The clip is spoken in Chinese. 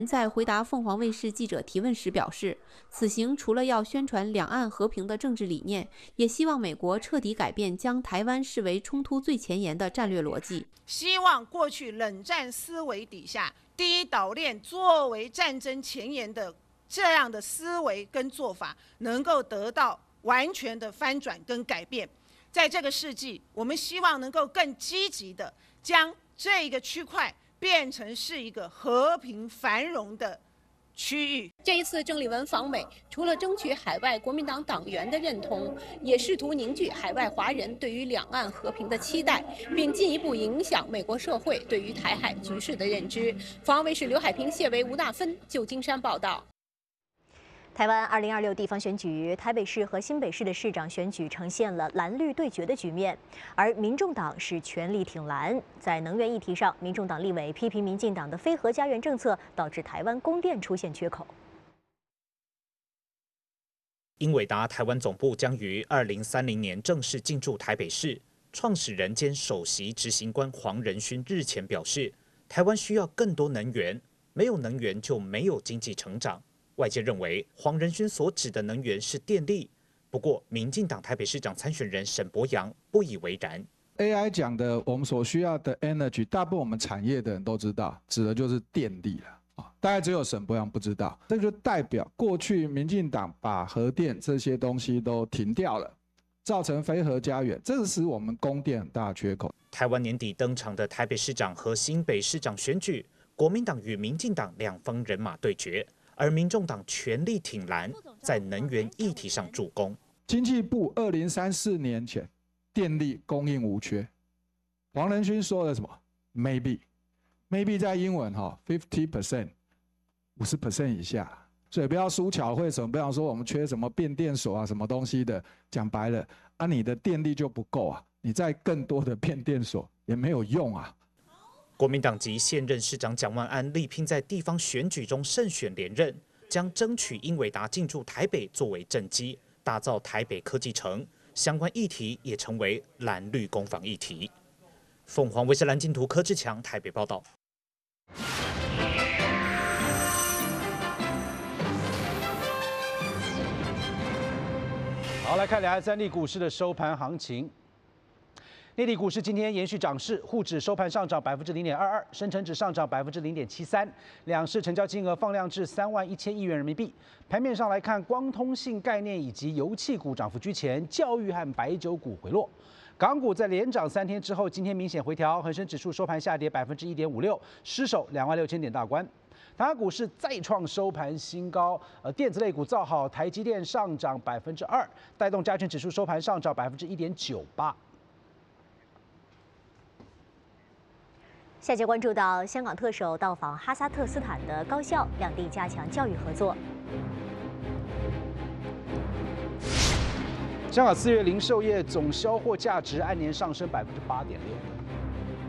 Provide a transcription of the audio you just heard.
在回答凤凰卫视记者提问时表示，此行除了要宣传两岸和平的政治理念，也希望美国彻底改变将台湾视为冲突最前沿的战略逻辑。 希望过去冷战思维底下第一岛链作为战争前沿的这样的思维跟做法，能够得到完全的翻转跟改变。在这个世纪，我们希望能够更积极的将这个区块变成是一个和平繁荣的区域。 这一次郑丽文访美，除了争取海外国民党党员的认同，也试图凝聚海外华人对于两岸和平的期待，并进一步影响美国社会对于台海局势的认知。凤凰卫视刘海平、谢维、吴大芬，旧金山报道。 台湾2026地方选举，台北市和新北市的市长选举呈现了蓝绿对决的局面，而民众党是全力挺蓝。在能源议题上，民众党立委批评民进党的非核家园政策导致台湾供电出现缺口。 英伟达台湾总部将于2030年正式进驻台北市。创始人兼首席执行官黄仁勋日前表示，台湾需要更多能源，没有能源就没有经济成长。外界认为黄仁勋所指的能源是电力，不过民进党台北市长参选人沈伯洋不以为然。 AI 讲的我们所需要的 energy， 大部分我们产业的人都知道，指的就是电力了啊，大概只有沈伯洋不知道。这就代表过去民进党把核电这些东西都停掉了，造成非核家园，这使我们供电很大的缺口。 台湾年底登场的台北市长和新北市长选举，国民党与民进党两方人马对决。而民众党全力挺蓝，在能源议题上助攻。 经济部2034年前电力供应无缺，黄仁勋说了什么 ？Maybe 在英文50%， 50% 以下，所以不要输巧会什么，不要说我们缺什么变电所啊，什么东西的。讲白了，你的电力就不够啊，你在更多的变电所也没有用啊。 国民党籍现任市长蒋万安力拼在地方选举中胜选连任，将争取英伟达进驻台北作为政绩，打造台北科技城。相关议题也成为蓝绿攻防议题。凤凰卫视蓝镜图柯志强台北报道。 好，来看两岸三地股市的收盘行情。内地股市今天延续涨势，沪指收盘上涨0.22%，深成指上涨0.73%，两市成交金额放量至31000亿元人民币。盘面上来看，光通信概念以及油气股涨幅居前，教育和白酒股回落。港股在连涨3天之后，今天明显回调，恒生指数收盘下跌1.56%，失守26000点大关。台湾股市再创收盘新高，电子类股造好，台积电上涨2%，带动加权指数收盘上涨1.98%。 下节关注到香港特首到访哈萨克斯坦的高校，两地加强教育合作。 香港4月零售业总销货价值按年上升8.6%。